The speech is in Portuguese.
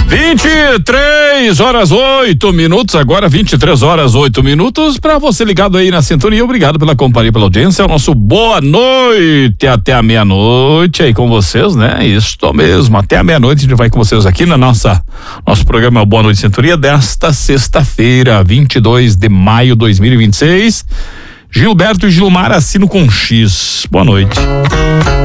23h08, agora 23h08 para você ligado aí na sintonia. Obrigado pela companhia, pela audiência. É o nosso boa noite até a meia-noite aí com vocês, né? Isso mesmo, até a meia-noite a gente vai com vocês aqui na nosso programa Boa Noite Sintonia desta sexta-feira, 22 de maio de 2026. Gilberto e Gilmar assino com X. Boa noite.